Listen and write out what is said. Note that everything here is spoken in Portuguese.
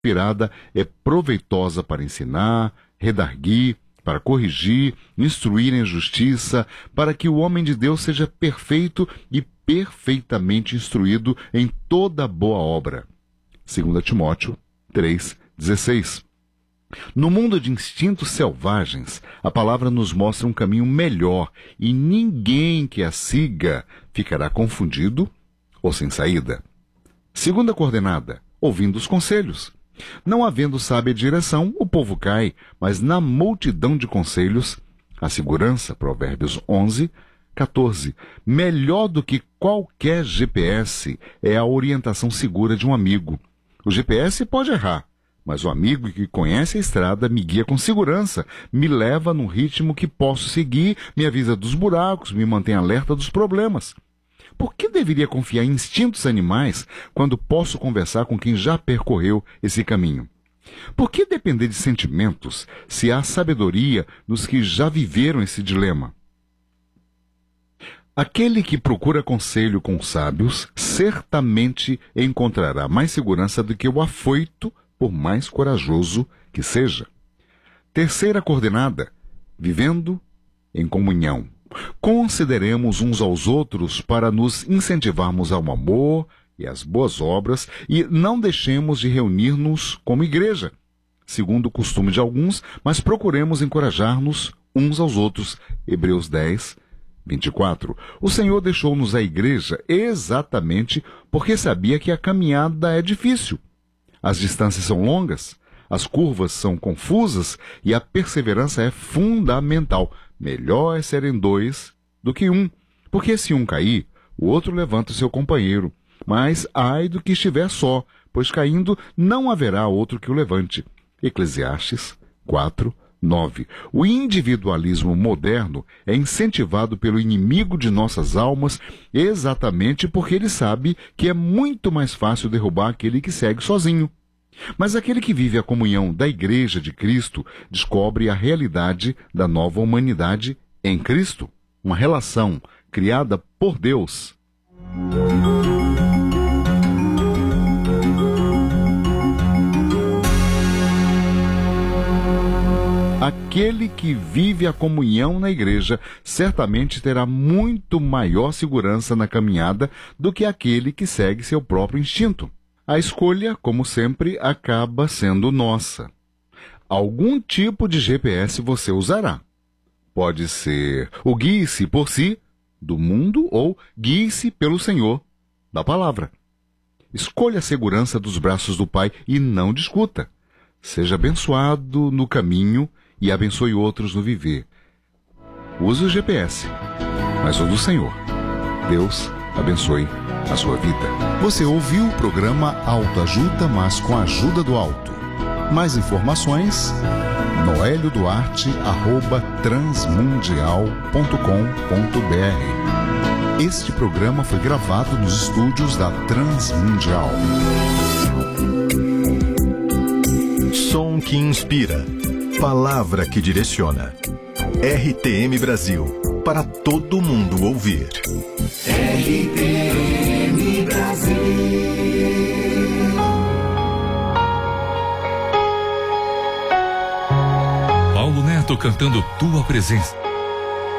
inspirada é proveitosa para ensinar, redarguir, para corrigir, instruir em justiça, para que o homem de Deus seja perfeito e perfeitamente instruído em toda boa obra. 2 Timóteo 3,16. No mundo de instintos selvagens, a palavra nos mostra um caminho melhor e ninguém que a siga ficará confundido ou sem saída. Segunda coordenada, ouvindo os conselhos. Não havendo sábia direção, o povo cai, mas na multidão de conselhos, a segurança, Provérbios 11:14. Melhor do que qualquer GPS é a orientação segura de um amigo. O GPS pode errar, mas o amigo que conhece a estrada me guia com segurança, me leva num ritmo que posso seguir, me avisa dos buracos, me mantém alerta dos problemas. Por que deveria confiar em instintos animais quando posso conversar com quem já percorreu esse caminho? Por que depender de sentimentos se há sabedoria nos que já viveram esse dilema? Aquele que procura conselho com sábios certamente encontrará mais segurança do que o afoito, por mais corajoso que seja. Terceira coordenada, vivendo em comunhão. Consideremos uns aos outros para nos incentivarmos ao amor e às boas obras e não deixemos de reunir-nos como igreja, segundo o costume de alguns, mas procuremos encorajar-nos uns aos outros. Hebreus 10:24. O Senhor deixou-nos a igreja exatamente porque sabia que a caminhada é difícil. As distâncias são longas, as curvas são confusas e a perseverança é fundamental. Melhor é serem dois do que um, porque se um cair, o outro levanta o seu companheiro. Mas ai do que estiver só, pois caindo não haverá outro que o levante. Eclesiastes 4:9. O individualismo moderno é incentivado pelo inimigo de nossas almas exatamente porque ele sabe que é muito mais fácil derrubar aquele que segue sozinho. Mas aquele que vive a comunhão da Igreja de Cristo descobre a realidade da nova humanidade em Cristo, uma relação criada por Deus. Aquele que vive a comunhão na igreja certamente terá muito maior segurança na caminhada do que aquele que segue seu próprio instinto. A escolha, como sempre, acaba sendo nossa. Algum tipo de GPS você usará. Pode ser o guie-se por si, do mundo, ou guie-se pelo Senhor, da palavra. Escolha a segurança dos braços do Pai e não discuta. Seja abençoado no caminho e abençoe outros no viver. Use o GPS, mas o do Senhor. Deus abençoe a sua vida. Você ouviu o programa Autoajuda, mas com a ajuda do alto. Mais informações, noelioduarte@transmundial.com.br. Este programa foi gravado nos estúdios da Transmundial. Som que inspira, palavra que direciona. RTM Brasil, para todo mundo ouvir. RTM Brasil. Paulo Neto cantando Tua Presença.